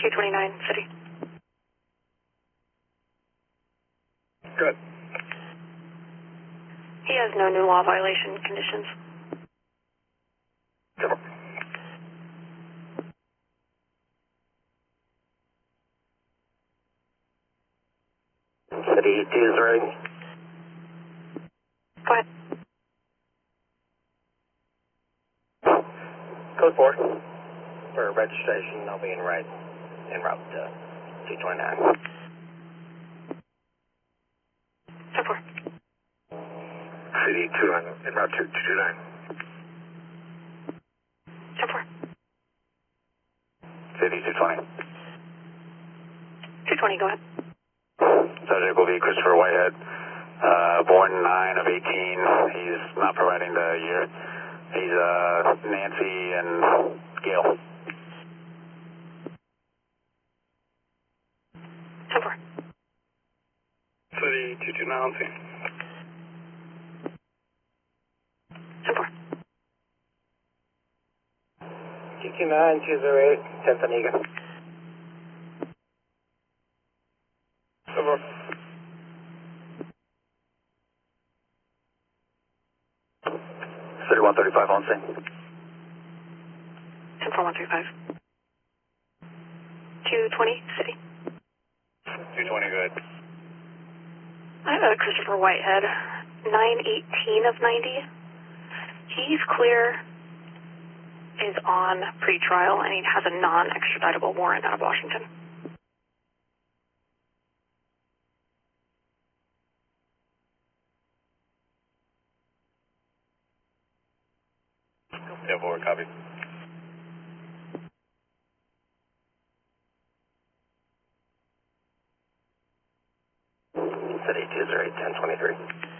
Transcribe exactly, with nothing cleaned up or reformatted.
two twenty-nine, city. Good. He has no new law violation conditions. Cover. City two zero eight. Go ahead. Code four. For registration, I'll be in right, en route to two twenty-nine. ten four. City two en, en route to two twenty-nine. ten four. City two twenty. two twenty, go ahead. Subject will be Christopher Whitehead, uh, born nine of eighteen. He's not providing the year. He's uh, Nancy and Gail. ten four. City two two nine. ten four. two two nine, two zero eight, tenth Aniga. Over. City one thirty-five on scene. ten four one three five. two twenty, city. two twenty, good. I have a Christopher Whitehead, nine eighteen of ninety. He's clear, is on pre-trial, and he has a non-extraditable warrant out of Washington. Yeah, forward, copy. City two zero eight, ten twenty-three.